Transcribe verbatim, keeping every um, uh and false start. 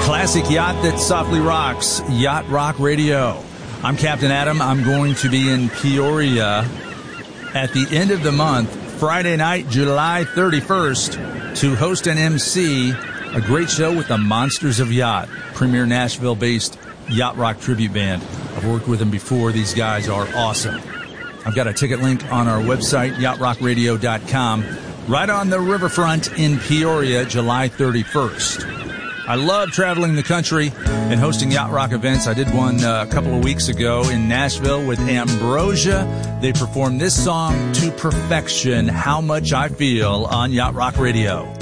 classic yacht that softly rocks, Yacht Rock Radio. I'm Captain Adam. I'm going to be in Peoria at the end of the month, Friday night, July thirty-first, to host and M C a great show with the Monsters of Yacht, premier Nashville-based yacht rock tribute band. I've worked with them before. These guys are awesome. I've got a ticket link on our website, yacht rock radio dot com, right on the riverfront in Peoria, July thirty-first. I love traveling the country and hosting yacht rock events. I did one uh, a couple of weeks ago in Nashville with Ambrosia. They performed this song to perfection, How Much I Feel, on Yacht Rock Radio.